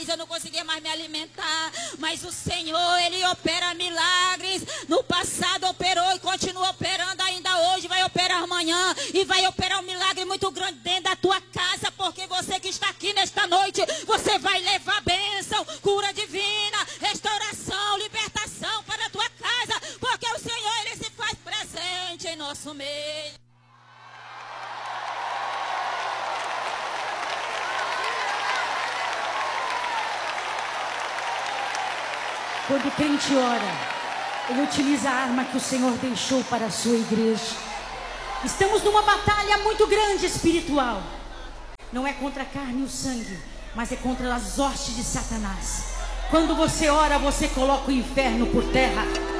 eu não conseguia mais me alimentar, mas o Senhor, Ele opera milagres. No passado operou e continua operando ainda hoje, vai operar amanhã e vai operar um milagre muito grande dentro da tua casa, porque você que está aqui nesta noite, você vai levar bênção, cura divina, restauração, libertação para a tua casa, porque o Senhor, Ele se faz presente em nosso meio. Quando o crente ora, ele utiliza a arma que o Senhor deixou para a sua igreja. Estamos numa batalha muito grande espiritual. Não é contra a carne e o sangue, mas é contra as hostes de Satanás. Quando você ora, você coloca o inferno por terra.